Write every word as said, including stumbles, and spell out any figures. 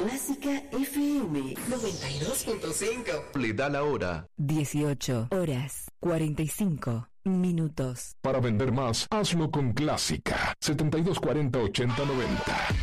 Clásica F M noventa y dos punto cinco. Le da la hora. dieciocho horas cuarenta y cinco minutos. Para vender más, hazlo con Clásica. setenta y dos cuarenta ochenta noventa.